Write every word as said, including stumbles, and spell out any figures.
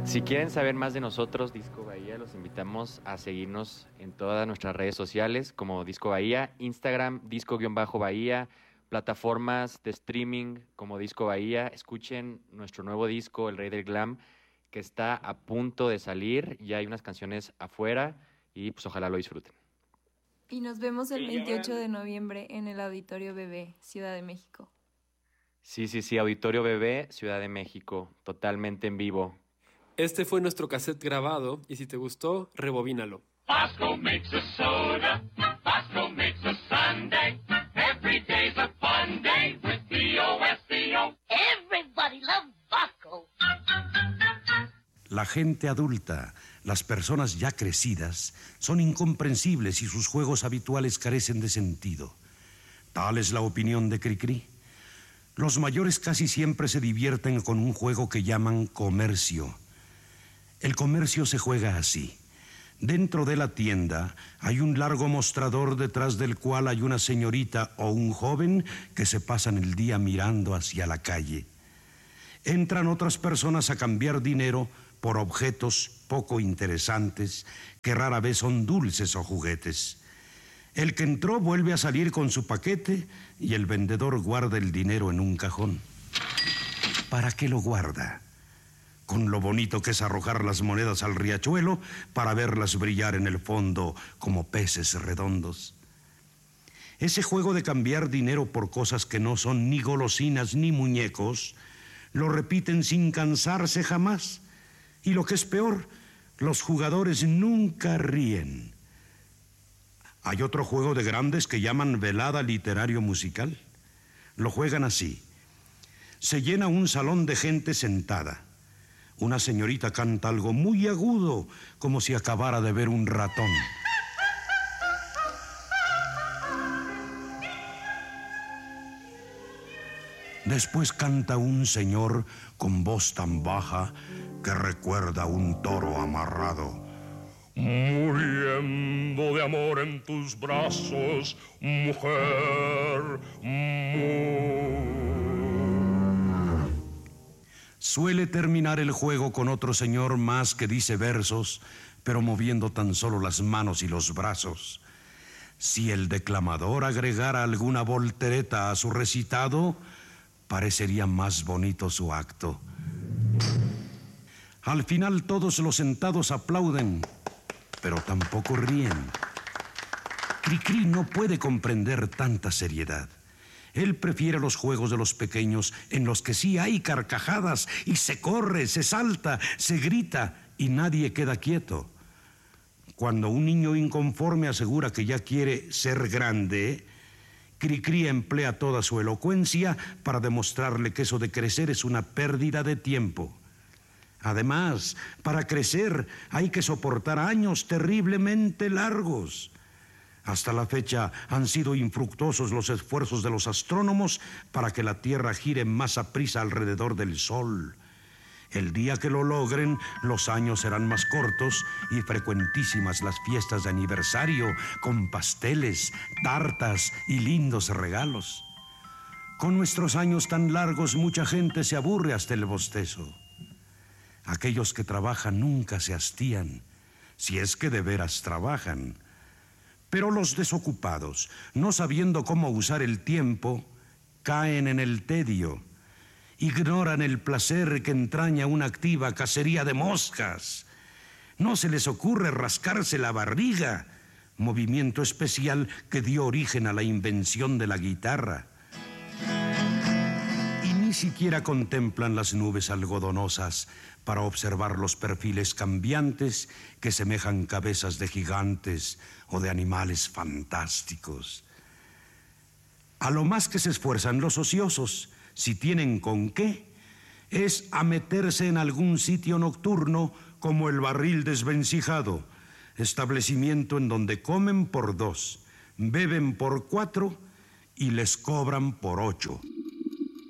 Si quieren saber más de nosotros, Disco Bahía, los invitamos a seguirnos en todas nuestras redes sociales como Disco Bahía, Instagram, Disco-Bahía, plataformas de streaming como Disco Bahía. Escuchen nuestro nuevo disco, El Rey del Glam, que está a punto de salir. Ya hay unas canciones afuera y pues ojalá lo disfruten. Y nos vemos el veintiocho de noviembre en el Auditorio Bebé, Ciudad de México. Sí, sí, sí, Auditorio Bebé, Ciudad de México, totalmente en vivo. Este fue nuestro cassette grabado y si te gustó, rebobínalo. Bosco makes a soda, Bosco makes a sundae. Every day's a fun day with B O S C O. Everybody loves Bosco. La gente adulta, las personas ya crecidas, son incomprensibles y sus juegos habituales carecen de sentido. Tal es la opinión de Cricri. Los mayores casi siempre se divierten con un juego que llaman comercio. El comercio se juega así. Dentro de la tienda hay un largo mostrador detrás del cual hay una señorita o un joven que se pasan el día mirando hacia la calle. Entran otras personas a cambiar dinero por objetos poco interesantes que rara vez son dulces o juguetes. El que entró vuelve a salir con su paquete y el vendedor guarda el dinero en un cajón. ¿Para qué lo guarda? Con lo bonito que es arrojar las monedas al riachuelo para verlas brillar en el fondo como peces redondos. Ese juego de cambiar dinero por cosas que no son ni golosinas ni muñecos, lo repiten sin cansarse jamás. Y lo que es peor, los jugadores nunca ríen. Hay otro juego de grandes que llaman velada literario-musical. Lo juegan así. Se llena un salón de gente sentada. Una señorita canta algo muy agudo, como si acabara de ver un ratón. Después canta un señor con voz tan baja que recuerda un toro amarrado. Muriendo de amor en tus brazos, mujer. Suele terminar el juego con otro señor más que dice versos, pero moviendo tan solo las manos y los brazos. Si el declamador agregara alguna voltereta a su recitado, parecería más bonito su acto. Al final todos los sentados aplauden, pero tampoco ríen. Cricri no puede comprender tanta seriedad. Él prefiere los juegos de los pequeños en los que sí hay carcajadas y se corre, se salta, se grita y nadie queda quieto. Cuando un niño inconforme asegura que ya quiere ser grande, Cricri emplea toda su elocuencia para demostrarle que eso de crecer es una pérdida de tiempo. Además, para crecer hay que soportar años terriblemente largos. Hasta la fecha han sido infructuosos los esfuerzos de los astrónomos para que la Tierra gire más aprisa alrededor del Sol. El día que lo logren, los años serán más cortos y frecuentísimas las fiestas de aniversario con pasteles, tartas y lindos regalos. Con nuestros años tan largos, mucha gente se aburre hasta el bostezo. Aquellos que trabajan nunca se hastían, si es que de veras trabajan. Pero los desocupados, no sabiendo cómo usar el tiempo, caen en el tedio. Ignoran el placer que entraña una activa cacería de moscas. No se les ocurre rascarse la barriga, movimiento especial que dio origen a la invención de la guitarra. Y ni siquiera contemplan las nubes algodonosas para observar los perfiles cambiantes que semejan cabezas de gigantes o de animales fantásticos. A lo más que se esfuerzan los ociosos, si tienen con qué, es a meterse en algún sitio nocturno como el Barril Desvencijado, establecimiento en donde comen por dos, beben por cuatro y les cobran por ocho.